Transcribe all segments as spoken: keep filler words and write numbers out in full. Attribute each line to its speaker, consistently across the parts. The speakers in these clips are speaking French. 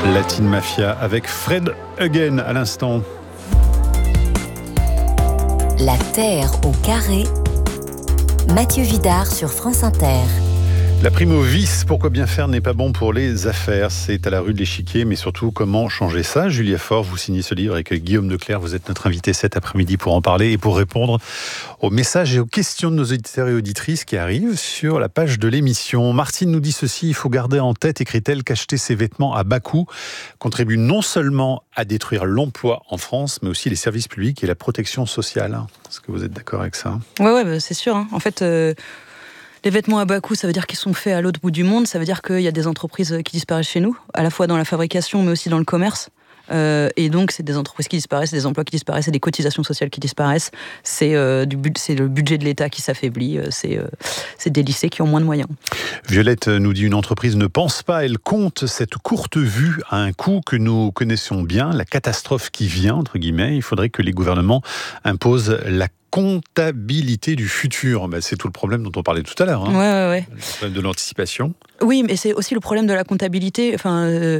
Speaker 1: Latin Mafia avec Fred Again à l'instant.
Speaker 2: La Terre au carré. Mathieu Vidard sur France Inter.
Speaker 1: La prime au vice, pourquoi bien faire n'est pas bon pour les affaires. C'est à la rue de l'Échiquier, mais surtout comment changer ça. Julia Faure, vous signez ce livre avec Guillaume Declercq. Vous êtes notre invité cet après-midi pour en parler et pour répondre aux messages et aux questions de nos auditeurs et auditrices qui arrivent sur la page de l'émission. Martine nous dit ceci: il faut garder en tête, écrit-elle, qu'acheter ses vêtements à bas coût contribue non seulement à détruire l'emploi en France, mais aussi les services publics et la protection sociale. Est-ce que vous êtes d'accord avec ça?
Speaker 3: Oui, ouais, bah, c'est sûr. Hein. En fait... Euh... Les vêtements à bas coût, ça veut dire qu'ils sont faits à l'autre bout du monde. Ça veut dire qu'il y a des entreprises qui disparaissent chez nous, à la fois dans la fabrication, mais aussi dans le commerce. Euh, et donc, c'est des entreprises qui disparaissent, des emplois qui disparaissent, c'est des cotisations sociales qui disparaissent. C'est, euh, du, c'est le budget de l'État qui s'affaiblit. C'est, euh, c'est des lycées qui ont moins de moyens.
Speaker 1: Violette nous dit: une entreprise ne pense pas, elle compte cette courte vue à un coût que nous connaissons bien, la catastrophe qui vient, entre guillemets. Il faudrait que les gouvernements imposent la comptabilité du futur. Ben, c'est tout le problème dont on parlait tout à l'heure. Hein.
Speaker 3: Ouais, ouais, ouais.
Speaker 1: Le problème de l'anticipation.
Speaker 3: Oui, mais c'est aussi le problème de la comptabilité. Enfin, euh,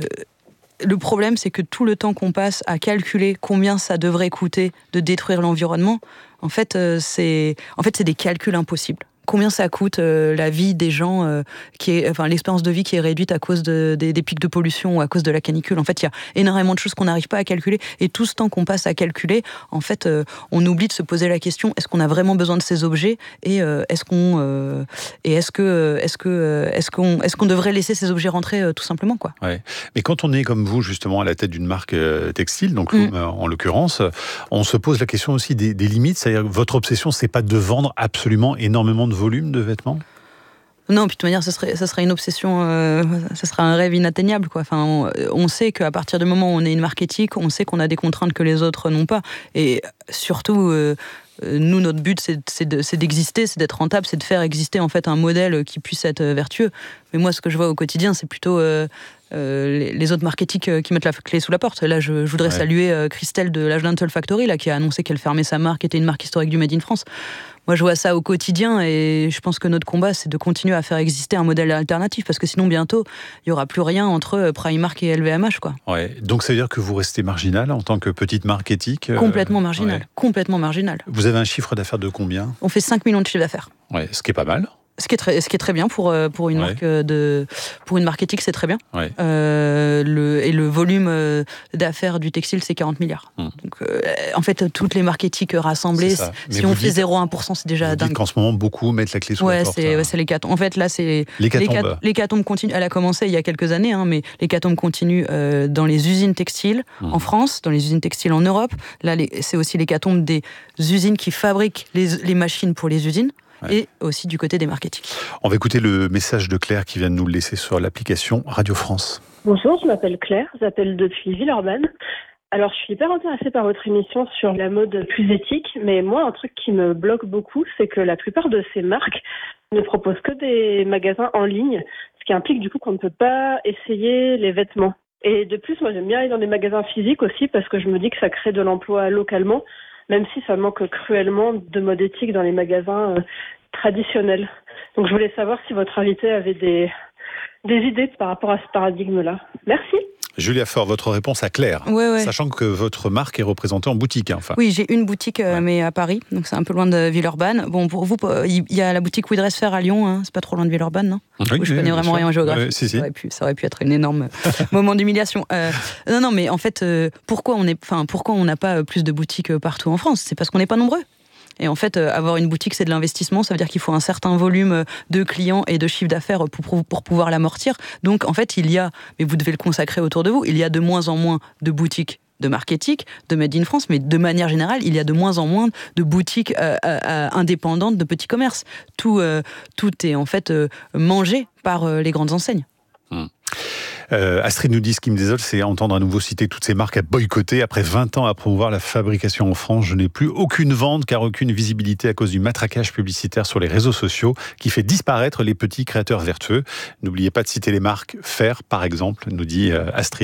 Speaker 3: le problème, c'est que tout le temps qu'on passe à calculer combien ça devrait coûter de détruire l'environnement, en fait, euh, c'est, en fait, c'est des calculs impossibles. Combien ça coûte euh, la vie des gens, euh, qui est, enfin l'expérience de vie qui est réduite à cause de, des, des pics de pollution ou à cause de la canicule. En fait, il y a énormément de choses qu'on n'arrive pas à calculer. Et tout ce temps qu'on passe à calculer, en fait, euh, on oublie de se poser la question: est-ce qu'on a vraiment besoin de ces objets? Et euh, est-ce qu'on euh, et est-ce que est-ce que est-ce qu'on est-ce qu'on devrait laisser ces objets rentrer euh, tout simplement, quoi.
Speaker 1: Ouais. Mais quand on est comme vous justement à la tête d'une marque euh, textile, donc
Speaker 3: Mm.
Speaker 1: euh, en l'occurrence, on se pose la question aussi des, des limites. C'est-à-dire que votre obsession, c'est pas de vendre absolument énormément de volume de vêtements?
Speaker 3: Non, puis de toute manière, ce serait, ça serait une obsession, euh, ça serait un rêve inatteignable, quoi. Enfin, on, on sait qu'à partir du moment où on est une marque éthique, on sait qu'on a des contraintes que les autres n'ont pas. Et surtout, euh, nous, notre but, c'est, c'est, de, c'est d'exister, c'est d'être rentable, c'est de faire exister en fait un modèle qui puisse être vertueux. Mais moi, ce que je vois au quotidien, c'est plutôt euh, euh, les, les autres marques éthiques qui mettent la clé sous la porte. Là, je, je voudrais ouais. saluer euh, Christelle de l'Age Dental Factory, là, qui a annoncé qu'elle fermait sa marque, qui était une marque historique du Made in France. Moi, je vois ça au quotidien et je pense que notre combat, c'est de continuer à faire exister un modèle alternatif, parce que sinon, bientôt, il n'y aura plus rien entre Primark et L V M H, quoi.
Speaker 1: Ouais. Donc, ça veut dire que vous restez marginal en tant que petite marque éthique?
Speaker 3: Complètement marginal. Ouais. Complètement marginal.
Speaker 1: Vous avez un chiffre d'affaires de combien?
Speaker 3: On fait cinq millions de chiffre d'affaires.
Speaker 1: Ouais, ce qui est pas mal.
Speaker 3: Ce qui est très, ce qui est très bien pour, pour, une, ouais. marque de, pour une marque éthique, c'est très bien.
Speaker 1: Ouais.
Speaker 3: Euh, le, et le volume d'affaires du textile, c'est quarante milliards. Hum. Donc, euh, en fait, toutes les marques éthiques rassemblées, si on fait zéro virgule un pour cent, c'est déjà
Speaker 1: vous
Speaker 3: dingue.
Speaker 1: Dites qu'en ce moment, beaucoup mettent la clé sous
Speaker 3: ouais,
Speaker 1: la porte.
Speaker 3: C'est, ouais, c'est l'hécatombe. En fait, là, c'est
Speaker 1: l'hécatombe.
Speaker 3: L'hécatombe continue. Elle a commencé il y a quelques années, hein, mais l'hécatombe continue euh, dans les usines textiles hum. en France, dans les usines textiles en Europe. Là, les, c'est aussi l'hécatombe des usines qui fabriquent les, les machines pour les usines. Ouais. Et aussi du côté des marketing.
Speaker 1: On va écouter le message de Claire qui vient de nous le laisser sur l'application Radio France.
Speaker 4: Bonjour, je m'appelle Claire, j'appelle depuis Villeurbanne. Alors, je suis hyper intéressée par votre émission sur la mode plus éthique, mais moi, un truc qui me bloque beaucoup, c'est que la plupart de ces marques ne proposent que des magasins en ligne, ce qui implique du coup qu'on ne peut pas essayer les vêtements. Et de plus, moi, j'aime bien aller dans des magasins physiques aussi, parce que je me dis que ça crée de l'emploi localement, même si ça manque cruellement de mode éthique dans les magasins euh, traditionnels. Donc je voulais savoir si votre invité avait des, des idées par rapport à ce paradigme-là. Merci.
Speaker 1: Julia Faure, votre réponse à Claire,
Speaker 3: ouais, ouais.
Speaker 1: sachant que votre marque est représentée en boutique. Hein, enfin.
Speaker 3: Oui, j'ai une boutique, euh, ouais. mais à Paris, donc c'est un peu loin de Villeurbanne. Bon, pour vous, il y a la boutique We Dress Fair à Lyon, hein, c'est pas trop loin de Villeurbanne, non?
Speaker 1: Oui,
Speaker 3: je
Speaker 1: oui,
Speaker 3: connais vraiment rien en géographie.
Speaker 1: Ouais, si, si.
Speaker 3: Ça, aurait pu, ça aurait pu être un énorme moment d'humiliation. Euh, non, non, mais en fait, euh, pourquoi on est, enfin, pourquoi on n'a pas plus de boutiques partout en France? C'est parce qu'on n'est pas nombreux. Et en fait, euh, avoir une boutique, c'est de l'investissement. Ça veut dire qu'il faut un certain volume de clients et de chiffre d'affaires pour, pour pouvoir l'amortir. Donc, en fait, il y a, mais vous devez le consacrer autour de vous, il y a de moins en moins de boutiques de marque éthique, de Made in France, mais de manière générale, il y a de moins en moins de boutiques euh, euh, indépendantes de petits commerces. Tout, euh, tout est en fait euh, mangé par euh, les grandes enseignes.
Speaker 1: Hum. Euh, Astrid nous dit: ce qui me désole, c'est entendre à nouveau citer toutes ces marques à boycotter. Après vingt ans à promouvoir la fabrication en France, je n'ai plus aucune vente car aucune visibilité à cause du matraquage publicitaire sur les réseaux sociaux qui fait disparaître les petits créateurs vertueux. N'oubliez pas de citer les marques Faire, par exemple, nous dit Astrid.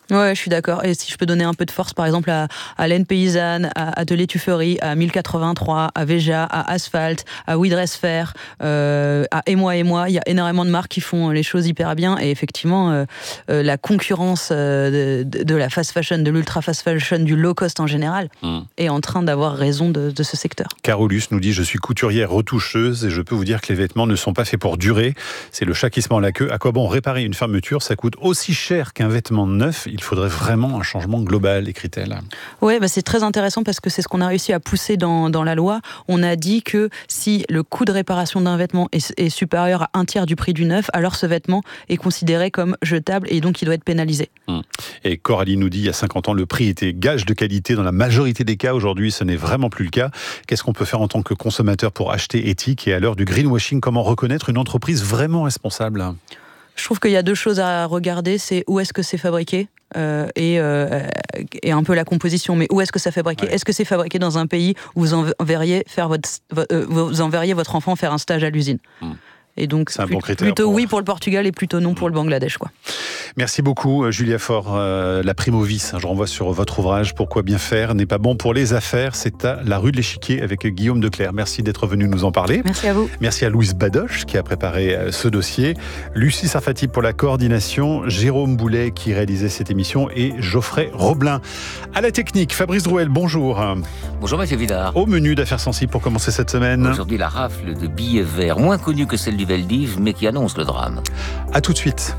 Speaker 3: Ouais, je suis d'accord. Et si je peux donner un peu de force, par exemple, à, à Laine Paysanne, à Atelier Tufferie, à mille quatre-vingt-trois, à Veja, à Asphalt, à We Dress Fair, euh, à Et moi et moi, il y a énormément de marques qui font les choses hyper bien. Et effectivement, euh, euh, la concurrence euh, de, de la fast fashion, de l'ultra fast fashion, du low cost en général, mmh. est en train d'avoir raison de, de ce secteur.
Speaker 1: Carolus nous dit « Je suis couturière retoucheuse et je peux vous dire que les vêtements ne sont pas faits pour durer. C'est le chat qui se mord la queue. À quoi bon réparer une fermeture? Ça coûte aussi cher qu'un vêtement neuf. Il faudrait vraiment un changement global, écrit-elle. »
Speaker 3: Oui, bah c'est très intéressant parce que c'est ce qu'on a réussi à pousser dans, dans la loi. On a dit que si le coût de réparation d'un vêtement est, est supérieur à un tiers du prix du neuf, alors ce vêtement est considéré comme jetable et donc il doit être pénalisé.
Speaker 1: Et Coralie nous dit, il y a cinquante ans, le prix était gage de qualité dans la majorité des cas. Aujourd'hui, ce n'est vraiment plus le cas. Qu'est-ce qu'on peut faire en tant que consommateur pour acheter éthique? Et à l'heure du greenwashing, comment reconnaître une entreprise vraiment responsable?
Speaker 3: Je trouve qu'il y a deux choses à regarder, c'est où est-ce que c'est fabriqué euh, et, euh, et un peu la composition, mais où est-ce que c'est fabriqué? Ouais. Est-ce que c'est fabriqué dans un pays où vous enverriez, faire votre, euh, vous enverriez votre enfant faire un stage à l'usine? mmh. Et donc, c'est un bon critère plutôt pour... oui pour le Portugal et plutôt non pour le Bangladesh, quoi.
Speaker 1: Merci beaucoup, Julia Faure. Euh, la prime au vice, je renvoie sur votre ouvrage « Pourquoi bien faire n'est pas bon pour les affaires ». C'est à la rue de l'Échiquier avec Guillaume Declercq. Merci d'être venu nous en parler.
Speaker 3: Merci à vous.
Speaker 1: Merci à Louise Badoche qui a préparé ce dossier, Lucie Sarfati pour la coordination, Jérôme Boulet qui réalisait cette émission et Geoffrey Roblin. À la technique, Fabrice Drouel, bonjour.
Speaker 5: Bonjour Mathieu Vidard.
Speaker 1: Au menu d'Affaires sensibles pour commencer cette semaine.
Speaker 5: Aujourd'hui, la rafle de billets verts, moins connue que celle du Veldiv, mais qui annonce le drame.
Speaker 1: À tout de suite.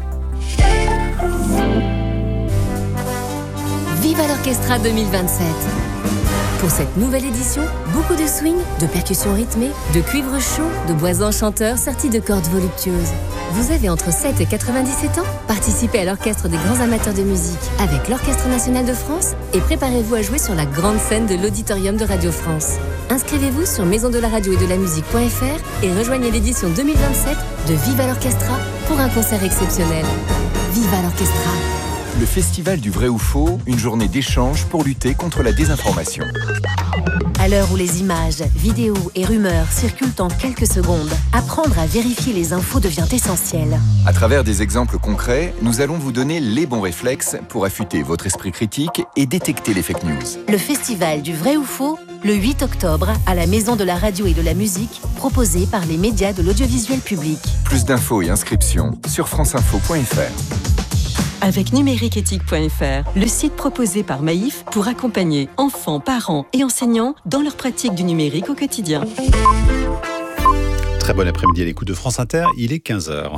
Speaker 2: Viva l'Orchestra deux mille vingt-sept. Pour cette nouvelle édition, beaucoup de swing, de percussions rythmées, de cuivre chaud, de bois enchanteurs sortis de cordes voluptueuses. Vous avez entre sept et quatre-vingt-dix-sept ans? Participez à l'Orchestre des grands amateurs de musique avec l'Orchestre national de France et préparez-vous à jouer sur la grande scène de l'Auditorium de Radio France. Inscrivez-vous sur maison de la radio et de la musique point f r et rejoignez l'édition deux mille vingt-sept de Viva l'Orchestra pour un concert exceptionnel. Viva l'Orchestra.
Speaker 6: Le Festival du vrai ou faux, une journée d'échange pour lutter contre la désinformation.
Speaker 2: À l'heure où les images, vidéos et rumeurs circulent en quelques secondes, apprendre à vérifier les infos devient essentiel.
Speaker 6: À travers des exemples concrets, nous allons vous donner les bons réflexes pour affûter votre esprit critique et détecter les fake news.
Speaker 2: Le Festival du vrai ou faux, le huit octobre, à la Maison de la radio et de la musique, proposé par les médias de l'audiovisuel public.
Speaker 6: Plus d'infos et inscriptions sur franceinfo point f r.
Speaker 7: Avec numérique éthique point f r, le site proposé par Maïf pour accompagner enfants, parents et enseignants dans leur pratique du numérique au quotidien.
Speaker 1: Très bon après-midi à l'écoute de France Inter, il est quinze heures.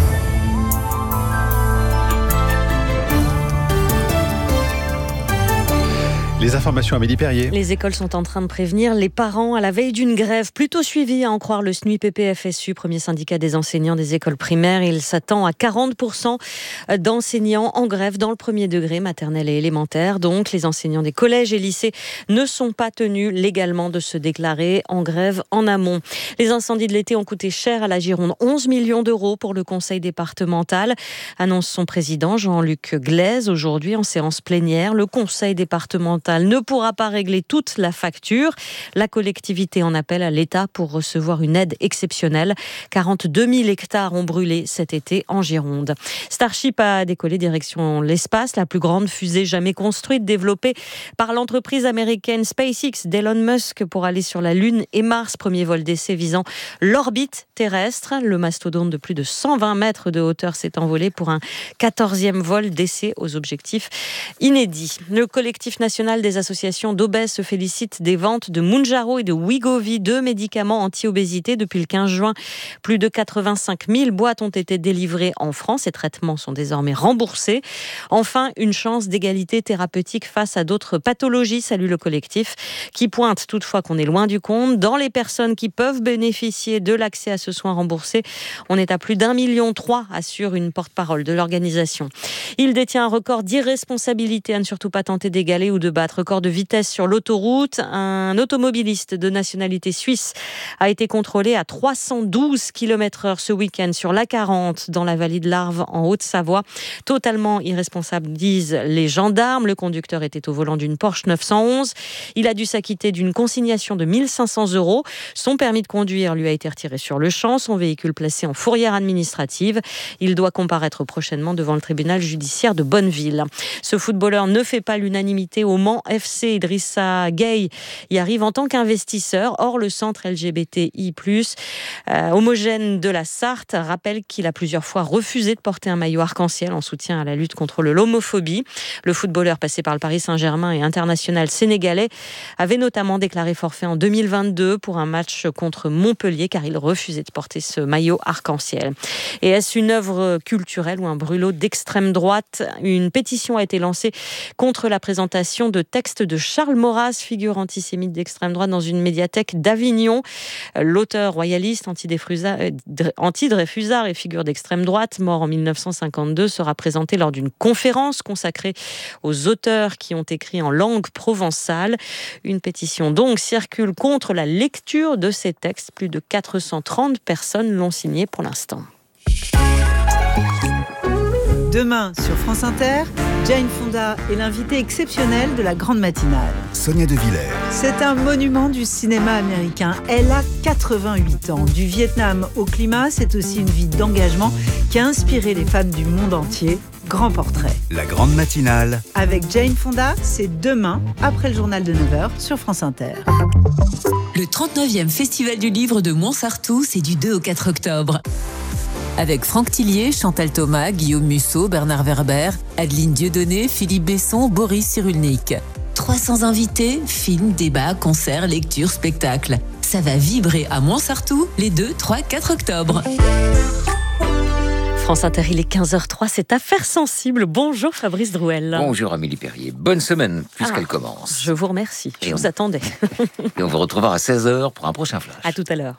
Speaker 1: Les informations à Amélie Perrier.
Speaker 8: Les écoles sont en train de prévenir les parents à la veille d'une grève plutôt suivie, à en croire le S N U I P P F S U, premier syndicat des enseignants des écoles primaires. Il s'attend à quarante pour cent d'enseignants en grève dans le premier degré, maternelle et élémentaire. Donc, les enseignants des collèges et lycées ne sont pas tenus légalement de se déclarer en grève en amont. Les incendies de l'été ont coûté cher à la Gironde, onze millions d'euros pour le conseil départemental, annonce son président Jean-Luc Glaise aujourd'hui en séance plénière. Le conseil départemental ne pourra pas régler toute la facture. La collectivité en appelle à l'État pour recevoir une aide exceptionnelle. quarante-deux mille hectares ont brûlé cet été en Gironde. Starship a décollé direction l'espace, la plus grande fusée jamais construite, développée par l'entreprise américaine SpaceX d'Elon Musk pour aller sur la Lune et Mars. Premier vol d'essai visant l'orbite terrestre. Le mastodonte de plus de cent vingt mètres de hauteur s'est envolé pour un quatorzième vol d'essai aux objectifs inédits. Le collectif national des associations d'obèses se félicite des ventes de Mounjaro et de Wegovy, deux médicaments anti-obésité. Depuis le quinze juin, plus de quatre-vingt-cinq mille boîtes ont été délivrées en France. Ces traitements sont désormais remboursés. Enfin, une chance d'égalité thérapeutique face à d'autres pathologies, salue le collectif, qui pointe toutefois qu'on est loin du compte. Dans les personnes qui peuvent bénéficier de l'accès à ce soin remboursé, on est à plus d'un million trois, assure une porte-parole de l'organisation. Il détient un record d'irresponsabilité à ne surtout pas tenter d'égaler ou de battre record de vitesse sur l'autoroute. Un automobiliste de nationalité suisse a été contrôlé à trois cent douze kilomètres heure ce week-end sur l'A quarante dans la vallée de l'Arve en Haute-Savoie. Totalement irresponsable, disent les gendarmes. Le conducteur était au volant d'une Porsche neuf cent onze. Il a dû s'acquitter d'une consignation de mille cinq cents euros. Son permis de conduire lui a été retiré sur le champ. Son véhicule placé en fourrière administrative. Il doit comparaître prochainement devant le tribunal judiciaire de Bonneville. Ce footballeur ne fait pas l'unanimité au Mans F C. Idrissa Gueye y arrive en tant qu'investisseur. Or, le centre L G B T I plus, euh, homogène de la Sarthe, rappelle qu'il a plusieurs fois refusé de porter un maillot arc-en-ciel en soutien à la lutte contre l'homophobie. Le footballeur passé par le Paris Saint-Germain et international sénégalais avait notamment déclaré forfait en deux mille vingt-deux pour un match contre Montpellier car il refusait de porter ce maillot arc-en-ciel. Et est-ce une œuvre culturelle ou un brûlot d'extrême droite ? Une pétition a été lancée contre la présentation de textes de Charles Maurras, figure antisémite d'extrême droite, dans une médiathèque d'Avignon. L'auteur royaliste, anti-Dreyfusard et figure d'extrême droite, mort en mille neuf cent cinquante-deux, sera présenté lors d'une conférence consacrée aux auteurs qui ont écrit en langue provençale. Une pétition donc circule contre la lecture de ces textes. Plus de quatre cent trente personnes l'ont signée pour l'instant.
Speaker 9: Demain, sur France Inter, Jane Fonda est l'invitée exceptionnelle de la grande matinale.
Speaker 10: Sonia De Villers.
Speaker 9: C'est un monument du cinéma américain. Elle a quatre-vingt-huit ans. Du Vietnam au climat, c'est aussi une vie d'engagement qui a inspiré les femmes du monde entier. Grand portrait.
Speaker 10: La grande matinale.
Speaker 9: Avec Jane Fonda, c'est demain, après le journal de neuf heures, sur France Inter.
Speaker 11: Le trente-neuvième Festival du Livre de Montsartou, c'est du deux au quatre octobre. Avec Franck Tillier, Chantal Thomas, Guillaume Musso, Bernard Werber, Adeline Dieudonné, Philippe Besson, Boris Cyrulnik. trois cents invités, films, débats, concerts, lectures, spectacles. Ça va vibrer à Montsartou les deux, trois, quatre octobre.
Speaker 8: France Inter, il est quinze heures zéro trois, c'est Affaires sensibles. Bonjour Fabrice Drouel.
Speaker 5: Bonjour Amélie Perrier, bonne semaine puisqu'elle ah, commence.
Speaker 8: Je vous remercie, je
Speaker 5: et
Speaker 8: vous
Speaker 5: on...
Speaker 8: attendais.
Speaker 5: Et on vous retrouvera à seize heures pour un prochain flash.
Speaker 8: À tout à l'heure.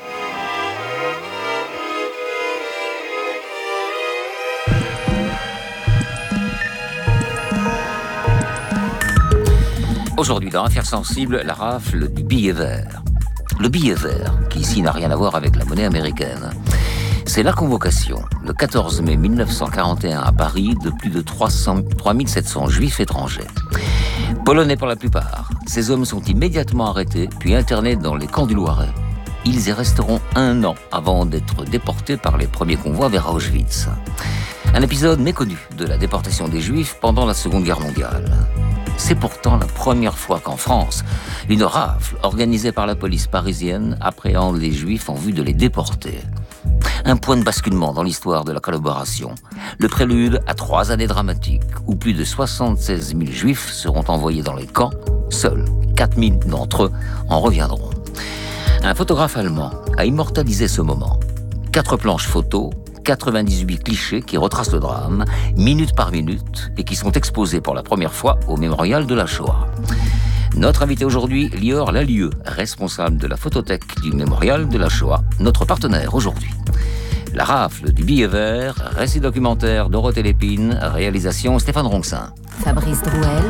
Speaker 5: Aujourd'hui, dans Affaires sensibles, la rafle du billet vert. Le billet vert, qui ici n'a rien à voir avec la monnaie américaine. C'est la convocation, le quatorze mai mille neuf cent quarante et un à Paris, de plus de trois mille sept cents juifs étrangers. Polonais pour la plupart, ces hommes sont immédiatement arrêtés, puis internés dans les camps du Loiret. Ils y resteront un an avant d'être déportés par les premiers convois vers Auschwitz. Un épisode méconnu de la déportation des Juifs pendant la Seconde Guerre mondiale. C'est pourtant la première fois qu'en France, une rafle organisée par la police parisienne appréhende les Juifs en vue de les déporter. Un point de basculement dans l'histoire de la collaboration. Le prélude à trois années dramatiques où plus de soixante-seize mille Juifs seront envoyés dans les camps. Seuls quatre mille d'entre eux en reviendront. Un photographe allemand a immortalisé ce moment. Quatre planches photos, quatre-vingt-dix-huit clichés qui retracent le drame, minute par minute, et qui sont exposés pour la première fois au mémorial de la Shoah. Notre invité aujourd'hui, Lior Lallieu, responsable de la photothèque du mémorial de la Shoah, notre partenaire aujourd'hui. La rafle du billet vert, récit documentaire Dorothée Lépine, réalisation Stéphane Ronxin.
Speaker 2: Fabrice Drouel.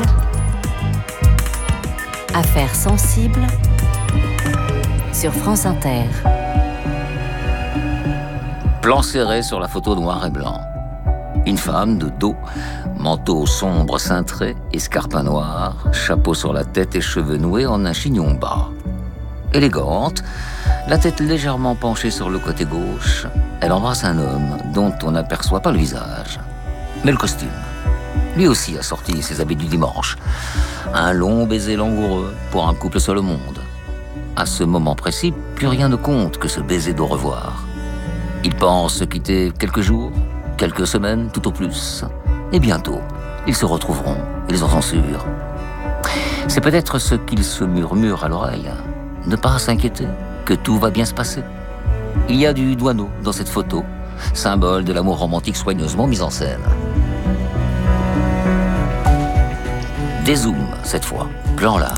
Speaker 2: Affaires sensibles sur France Inter.
Speaker 5: Plan serré sur la photo noir et blanc. Une femme de dos, manteau sombre cintré, escarpin noir, chapeau sur la tête et cheveux noués en un chignon bas. Élégante, la tête légèrement penchée sur le côté gauche, elle embrasse un homme dont on n'aperçoit pas le visage. Mais le costume, lui aussi a sorti ses habits du dimanche. Un long baiser langoureux pour un couple seul au monde. À ce moment précis, plus rien ne compte que ce baiser d'au revoir. Ils pensent se quitter quelques jours, quelques semaines, tout au plus. Et bientôt, ils se retrouveront, ils en sont sûrs. C'est peut-être ce qu'ils se murmurent à l'oreille. Ne pas s'inquiéter, que tout va bien se passer. Il y a du douaneau dans cette photo, symbole de l'amour romantique soigneusement mis en scène. Dézoom, cette fois, plan large.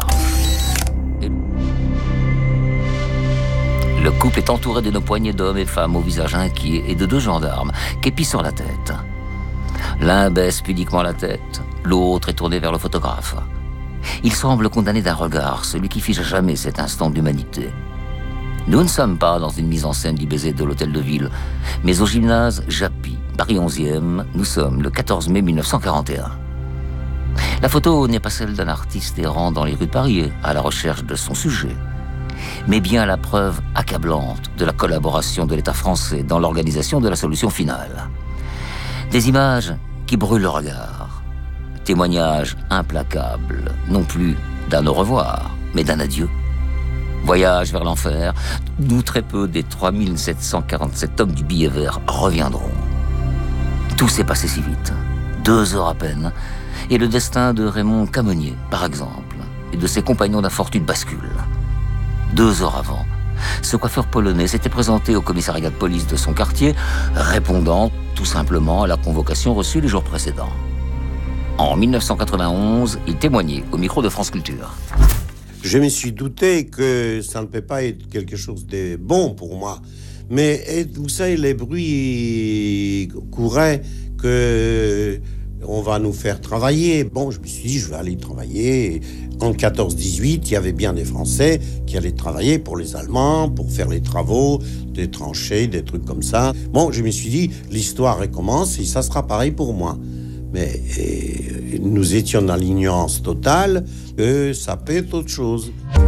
Speaker 5: Le couple est entouré d'une poignée d'hommes et femmes au visage inquiet et de deux gendarmes képis sur la tête. L'un baisse pudiquement la tête, l'autre est tourné vers le photographe. Il semble condamner d'un regard celui qui fige à jamais cet instant d'humanité. Nous ne sommes pas dans une mise en scène du baiser de l'hôtel de ville, mais au gymnase Japy, Paris onzième, nous sommes le quatorze mai mille neuf cent quarante et un. La photo n'est pas celle d'un artiste errant dans les rues de Paris à la recherche de son sujet, mais bien la preuve accablante de la collaboration de l'État français dans l'organisation de la solution finale. Des images qui brûlent le regard, témoignage implacable, non plus d'un au revoir, mais d'un adieu. Voyage vers l'enfer, d'où très peu des trois mille sept cent quarante-sept hommes du billet vert reviendront. Tout s'est passé si vite, deux heures à peine, et le destin de Raymond Camonier, par exemple, et de ses compagnons d'infortune bascule. Deux heures avant, ce coiffeur polonais s'était présenté au commissariat de police de son quartier, répondant tout simplement à la convocation reçue les jours précédents. En mille neuf cent quatre-vingt-onze, il témoignait au micro de France Culture.
Speaker 12: Je me suis douté que ça ne peut pas être quelque chose de bon pour moi. Mais vous savez, les bruits couraient que on va nous faire travailler. Bon, je me suis dit, je vais aller travailler. En quatorze dix-huit, il y avait bien des Français qui allaient travailler pour les Allemands, pour faire les travaux, des tranchées, des trucs comme ça. Bon, je me suis dit, l'histoire recommence et ça sera pareil pour moi. Mais et, nous étions dans l'ignorance totale que ça peut être autre chose.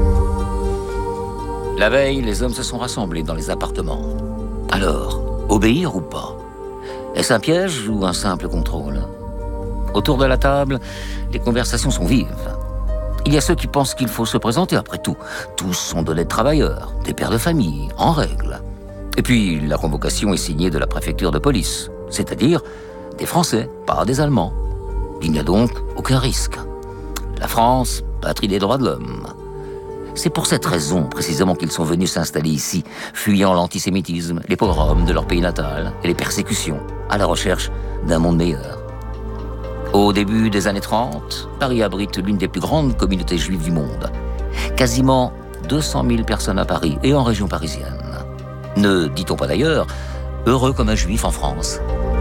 Speaker 5: La veille, les hommes se sont rassemblés dans les appartements. Alors, obéir ou pas? Est-ce un piège ou un simple contrôle? Autour de la table, les conversations sont vives. Il y a ceux qui pensent qu'il faut se présenter, après tout. Tous sont d'honnêtes travailleurs, des pères de famille, en règle. Et puis, la convocation est signée de la préfecture de police, c'est-à-dire des Français, pas des Allemands. Il n'y a donc aucun risque. La France, patrie des droits de l'homme. C'est pour cette raison, précisément, qu'ils sont venus s'installer ici, fuyant l'antisémitisme, les pogroms de leur pays natal et les persécutions, à la recherche d'un monde meilleur. Au début des années trente, Paris abrite l'une des plus grandes communautés juives du monde. Quasiment deux cent mille personnes à Paris et en région parisienne. Ne dit-on pas d'ailleurs, heureux comme un juif en France?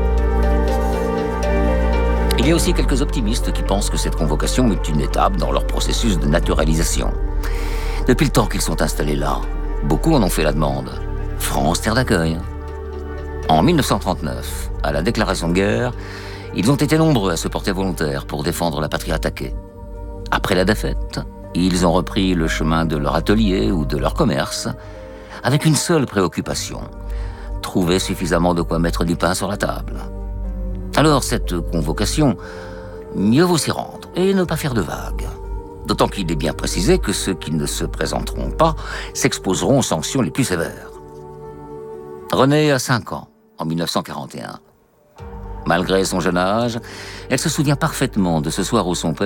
Speaker 5: Il y a aussi quelques optimistes qui pensent que cette convocation est une étape dans leur processus de naturalisation. Depuis le temps qu'ils sont installés là, beaucoup en ont fait la demande. France, terre d'accueil. En mille neuf cent trente-neuf, à la déclaration de guerre, ils ont été nombreux à se porter volontaires pour défendre la patrie attaquée. Après la défaite, ils ont repris le chemin de leur atelier ou de leur commerce, avec une seule préoccupation, trouver suffisamment de quoi mettre du pain sur la table. Alors cette convocation, mieux vaut s'y rendre et ne pas faire de vagues. D'autant qu'il est bien précisé que ceux qui ne se présenteront pas s'exposeront aux sanctions les plus sévères. Renée a cinq ans, en mille neuf cent quarante et un. Malgré son jeune âge, elle se souvient parfaitement de ce soir où son père